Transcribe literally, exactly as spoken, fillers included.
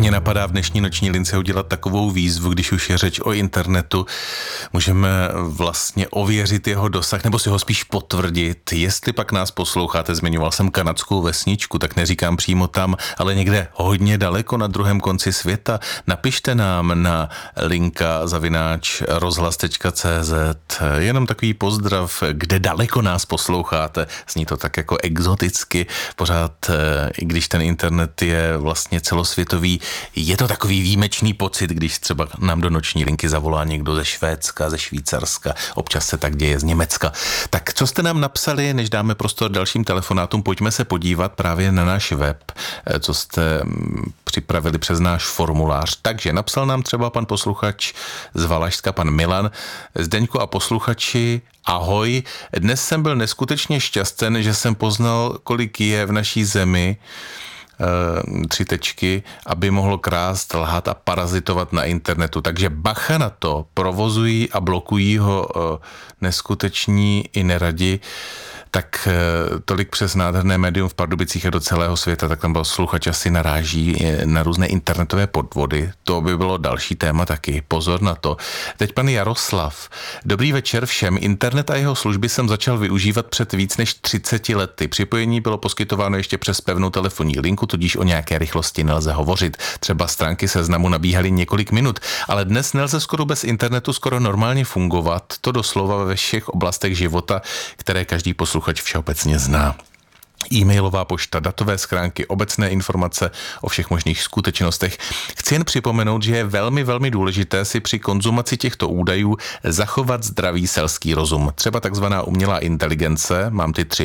Mě napadá v dnešní noční lince udělat takovou výzvu, když už je řeč o internetu. Můžeme vlastně ověřit jeho dosah, nebo si ho spíš potvrdit. Jestli pak nás posloucháte, zmiňoval jsem kanadskou vesničku, tak neříkám přímo tam, ale někde hodně daleko na druhém konci světa. Napište nám na linka zavináč rozhlas tečka cé zet. Jenom takový pozdrav, kde daleko nás posloucháte. Zní to tak jako exoticky. Pořád, i když ten internet je vlastně celosvětový, je to takový výjimečný pocit, když třeba nám do noční linky zavolá někdo ze Švédska, ze Švýcarska, občas se tak děje z Německa. Tak co jste nám napsali, než dáme prostor dalším telefonátům, pojďme se podívat právě na náš web, co jste připravili přes náš formulář. Takže napsal nám třeba pan posluchač z Valašska, pan Milan. Zdeňku a posluchači, ahoj, dnes jsem byl neskutečně šťasten, že jsem poznal, kolik je v naší zemi, tři tečky, aby mohl krást, lhát a parazitovat na internetu. Takže bacha na to, provozují a blokují ho neskuteční i neradi. Tak tolik přes nádherné médium v Pardubicích a do celého světa, tak tam posluchač asi naráží na různé internetové podvody. To by bylo další téma taky. Pozor na to. Teď pan Jaroslav. Dobrý večer všem. Internet a jeho služby jsem začal využívat před víc než třiceti lety. Připojení bylo poskytováno ještě přes pevnou telefonní linku, tudíž o nějaké rychlosti nelze hovořit. Třeba stránky seznamu nabíhaly několik minut, ale dnes nelze skoro bez internetu skoro normálně fungovat. To doslova ve všech oblastech života, které každý posluchač všeobecně zná. E-mailová pošta, datové schránky, obecné informace o všech možných skutečnostech. Chci jen připomenout, že je velmi, velmi důležité si při konzumaci těchto údajů zachovat zdravý selský rozum. Třeba takzvaná umělá inteligence, mám ty tři